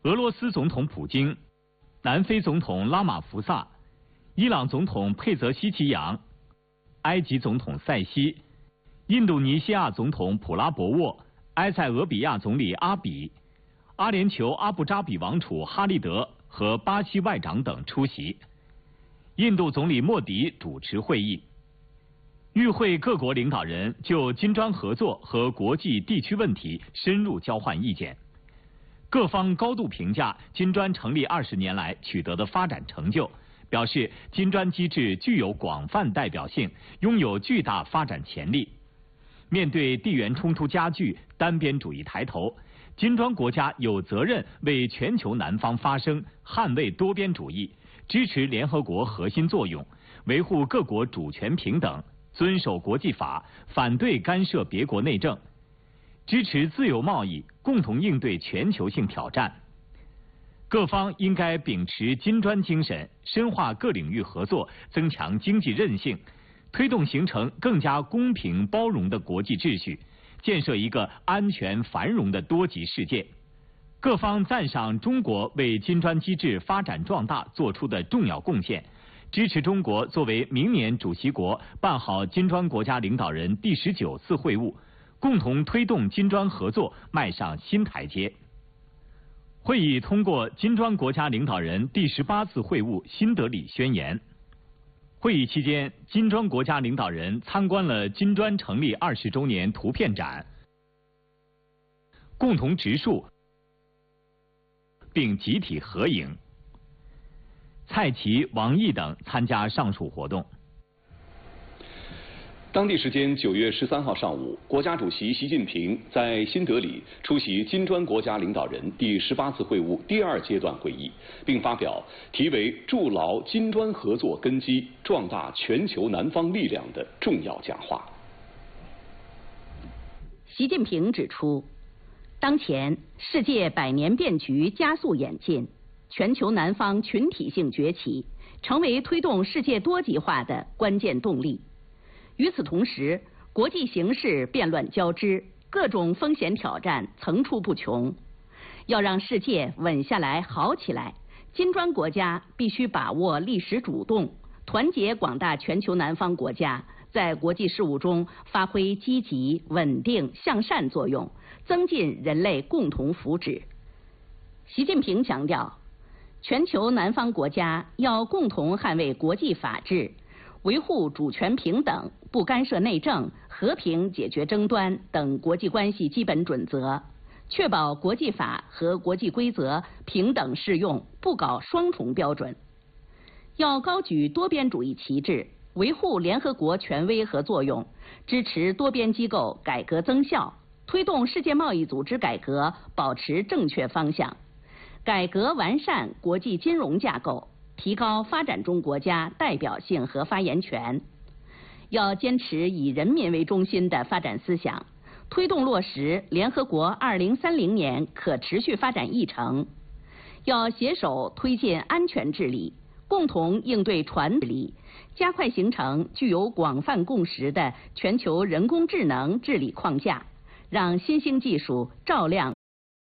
俄罗斯总统普京、南非总统拉马福萨、伊朗总统佩泽希奇扬、埃及总统塞西、印度尼西亚总统普拉博沃、埃塞俄比亚总理阿比、阿联酋阿布扎比王储哈利德和巴西外长等出席。印度总理莫迪主持会议。与会各国领导人就金砖合作和国际地区问题深入交换意见。各方高度评价金砖成立20年来取得的发展成就，表示金砖机制具有广泛代表性，拥有巨大发展潜力。面对地缘冲突加剧、单边主义抬头，金砖国家有责任为全球南方发声，捍卫多边主义，支持联合国核心作用，维护各国主权平等，遵守国际法，反对干涉别国内政，支持自由贸易，共同应对全球性挑战。各方应该秉持金砖精神，深化各领域合作，增强经济韧性，推动形成更加公平包容的国际秩序，建设一个安全繁荣的多极世界。各方赞赏中国为金砖机制发展壮大做出的重要贡献，支持中国作为明年主席国办好金砖国家领导人第19次会晤，共同推动金砖合作迈上新台阶。会议通过金砖国家领导人第18次会晤新德里宣言。会议期间，金砖国家领导人参观了金砖成立20周年图片展，共同植树并集体合影。蔡奇、王毅等参加上述活动。 当地时间9月13号上午，国家主席习近平在新德里出席金砖国家领导人第18次会晤第2阶段会议，并发表题为“筑牢金砖合作根基，壮大全球南方力量”的重要讲话。 习近平指出，当前世界百年变局加速演进，全球南方群体性崛起，成为推动世界多极化的关键动力。与此同时，国际形势变乱交织，各种风险挑战层出不穷。要让世界稳下来、好起来，金砖国家必须把握历史主动，团结广大全球南方国家，在国际事务中发挥积极、稳定、向善作用，增进人类共同福祉。习近平强调，全球南方国家要共同捍卫国际法治，维护主权平等、不干涉内政、和平解决争端等国际关系基本准则，确保国际法和国际规则平等适用，不搞双重标准。要高举多边主义旗帜，维护联合国权威和作用，支持多边机构改革增效，推动世界贸易组织改革保持正确方向，改革完善国际金融架构，提高发展中国家代表性和发言权。要坚持以人民为中心的发展思想，推动落实联合国2030年可持续发展议程。要携手推进安全治理，共同应对传治理，加快形成具有广泛共识的全球人工智能治理框架，让新兴技术照亮